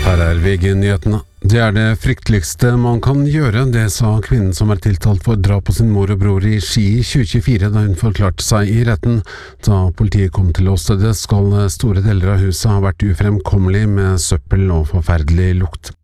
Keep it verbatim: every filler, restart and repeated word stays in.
Her er V G-nyhetene. Det er det frykteligste man kan gjøre, det sa kvinnen som er tiltalt for drap på sin mor og bror i Ski i tjue tjuefire da hun forklarte seg i retten. Da politiet kom til åstedet skal store deler av huset ha vært ufremkommelig med søppel og forferdelig lukt.